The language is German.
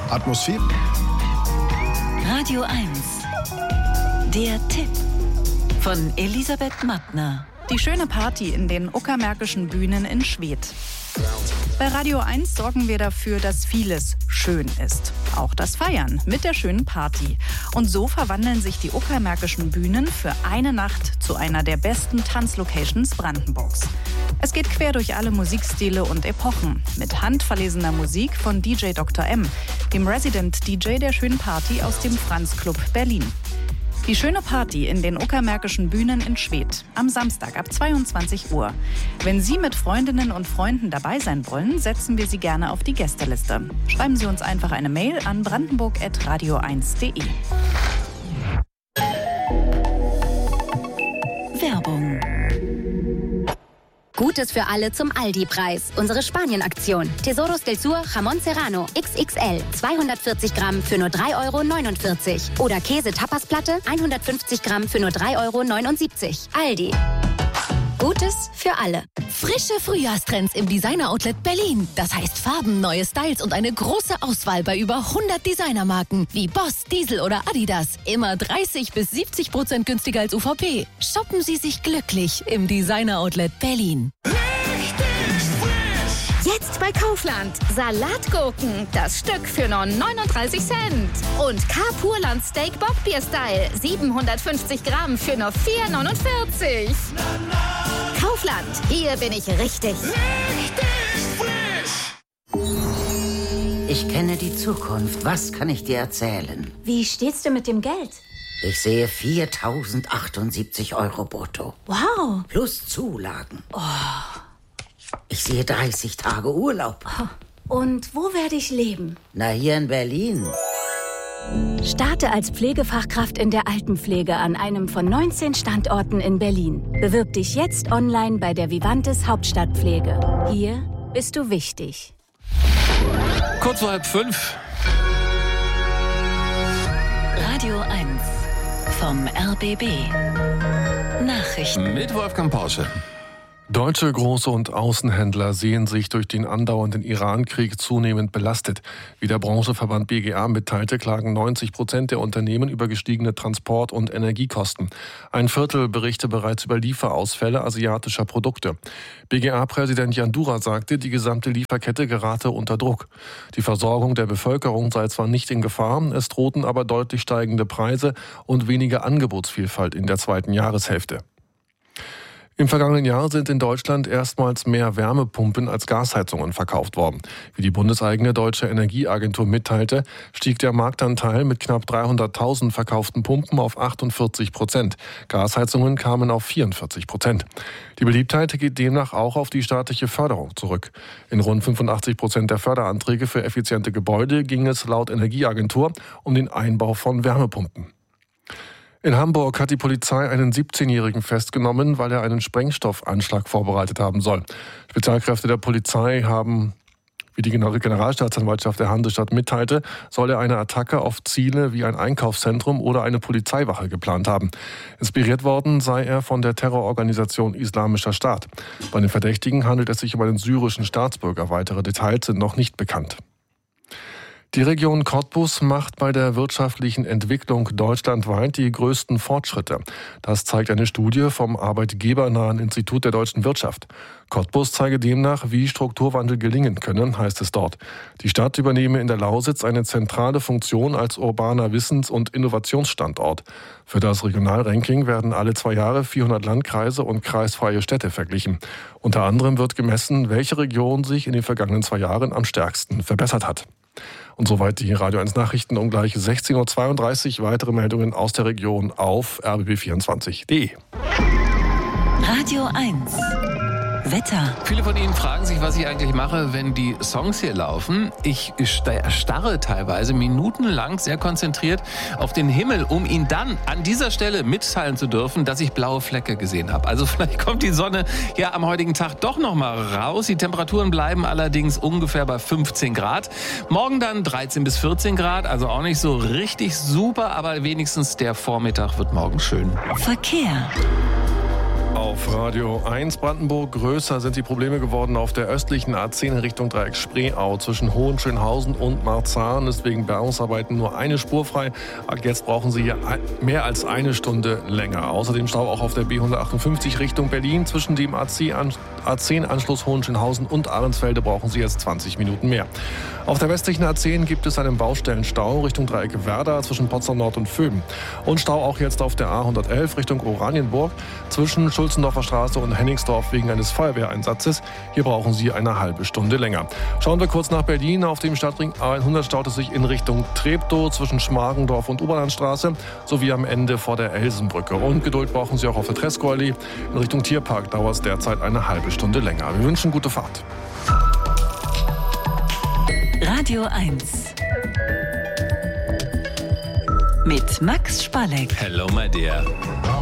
Atmosphäre. Radio 1. Der Tipp von Elisabeth Mattner. Die schöne Party in den uckermärkischen Bühnen in Schwedt. Bei Radio 1 sorgen wir dafür, dass vieles schön ist. Auch das Feiern mit der schönen Party. Und so verwandeln sich die uckermärkischen Bühnen für eine Nacht zu einer der besten Tanzlocations Brandenburgs. Es geht quer durch alle Musikstile und Epochen. Mit handverlesener Musik von DJ Dr. M, dem Resident DJ der schönen Party aus dem Franz Club Berlin. Die schöne Party in den uckermärkischen Bühnen in Schwedt am Samstag ab 22 Uhr. Wenn Sie mit Freundinnen und Freunden dabei sein wollen, setzen wir Sie gerne auf die Gästeliste. Schreiben Sie uns einfach eine Mail an brandenburg@radio1.de. Werbung. Gutes für alle zum Aldi-Preis. Unsere Spanien-Aktion. Tesoros del Sur Jamón Serrano XXL 240 Gramm für nur 3,49 €. Oder Käse-Tapasplatte 150 Gramm für nur 3,79 €. Aldi. Gutes für alle. Frische Frühjahrstrends im Designer-Outlet Berlin. Das heißt Farben, neue Styles und eine große Auswahl bei über 100 Designermarken wie Boss, Diesel oder Adidas. Immer 30-70% günstiger als UVP. Shoppen Sie sich glücklich im Designer-Outlet Berlin. Jetzt bei Kaufland. Salatgurken, das Stück für nur 39 Cent. Und K-Purland Steak Bockbier Style, 750 Gramm für nur 4,49 €. Kaufland, hier bin ich richtig. Ich kenne die Zukunft. Was kann ich dir erzählen? Wie steht's denn mit dem Geld? Ich sehe 4.078 € brutto. Wow. Plus Zulagen. Ich sehe 30 Tage Urlaub. Und wo werde ich leben? Na, hier in Berlin. Starte als Pflegefachkraft in der Altenpflege an einem von 19 Standorten in Berlin. Bewirb dich jetzt online bei der Vivantes Hauptstadtpflege. Hier bist du wichtig. Kurz vor 4:30. Radio 1 vom RBB. Nachrichten Mit Wolfgang Porsche. Deutsche Groß- und Außenhändler sehen sich durch den andauernden Iran-Krieg zunehmend belastet. Wie der Branchenverband BGA mitteilte, klagen 90% der Unternehmen über gestiegene Transport- und Energiekosten. Ein Viertel berichte bereits über Lieferausfälle asiatischer Produkte. BGA-Präsident Jan Dura sagte, die gesamte Lieferkette gerate unter Druck. Die Versorgung der Bevölkerung sei zwar nicht in Gefahr, es drohten aber deutlich steigende Preise und weniger Angebotsvielfalt in der zweiten Jahreshälfte. Im vergangenen Jahr sind in Deutschland erstmals mehr Wärmepumpen als Gasheizungen verkauft worden. Wie die bundeseigene Deutsche Energieagentur mitteilte, stieg der Marktanteil mit knapp 300.000 verkauften Pumpen auf 48%. Gasheizungen kamen auf 44%. Die Beliebtheit geht demnach auch auf die staatliche Förderung zurück. In rund 85% der Förderanträge für effiziente Gebäude ging es laut Energieagentur um den Einbau von Wärmepumpen. In Hamburg hat die Polizei einen 17-Jährigen festgenommen, weil er einen Sprengstoffanschlag vorbereitet haben soll. Spezialkräfte der Polizei haben, wie die Generalstaatsanwaltschaft der Hansestadt mitteilte, soll er eine Attacke auf Ziele wie ein Einkaufszentrum oder eine Polizeiwache geplant haben. Inspiriert worden sei er von der Terrororganisation Islamischer Staat. Bei den Verdächtigen handelt es sich um einen syrischen Staatsbürger. Weitere Details sind noch nicht bekannt. Die Region Cottbus macht bei der wirtschaftlichen Entwicklung deutschlandweit die größten Fortschritte. Das zeigt eine Studie vom arbeitgebernahen Institut der deutschen Wirtschaft. Cottbus zeige demnach, wie Strukturwandel gelingen könne, heißt es dort. Die Stadt übernehme in der Lausitz eine zentrale Funktion als urbaner Wissens- und Innovationsstandort. Für das Regionalranking werden alle 2 Jahre 400 Landkreise und kreisfreie Städte verglichen. Unter anderem wird gemessen, welche Region sich in den vergangenen 2 Jahren am stärksten verbessert hat. Und soweit die Radio 1 Nachrichten um gleich 16:32 Uhr. Weitere Meldungen aus der Region auf rbb24.de. Radio 1 Wetter. Viele von Ihnen fragen sich, was ich eigentlich mache, wenn die Songs hier laufen. Ich starre teilweise minutenlang sehr konzentriert auf den Himmel, um Ihnen dann an dieser Stelle mitteilen zu dürfen, dass ich blaue Flecke gesehen habe. Also vielleicht kommt die Sonne ja am heutigen Tag doch noch mal raus. Die Temperaturen bleiben allerdings ungefähr bei 15 Grad. Morgen dann 13 bis 14 Grad, also auch nicht so richtig super, aber wenigstens der Vormittag wird morgen schön. Verkehr. Auf Radio 1 Brandenburg. Größer sind die Probleme geworden auf der östlichen A10 in Richtung Dreieck Spreeau. Zwischen Hohenschönhausen und Marzahn ist wegen Bergungsarbeiten nur eine Spur frei. Jetzt brauchen Sie hier mehr als eine Stunde länger. Außerdem Stau auch auf der B158 Richtung Berlin. Zwischen dem A10-Anschluss Hohenschönhausen und Ahrensfelde brauchen Sie jetzt 20 Minuten mehr. Auf der westlichen A10 gibt es einen Baustellenstau Richtung Dreieck Werder zwischen Potsdam Nord und Vöben. Und Stau auch jetzt auf der A111 Richtung Oranienburg zwischen Schulzendorfer Straße und Henningsdorf wegen eines Feuerwehreinsatzes. Hier brauchen Sie eine halbe Stunde länger. Schauen wir kurz nach Berlin. Auf dem Stadtring A100 staut es sich in Richtung Treptow zwischen Schmargendorf und Oberlandstraße sowie am Ende vor der Elsenbrücke. Und Geduld brauchen Sie auch auf der Tresco-Allee. In Richtung Tierpark dauert es derzeit eine halbe Stunde länger. Wir wünschen gute Fahrt. Radio 1 mit Max Spalleck. Hello, my dear.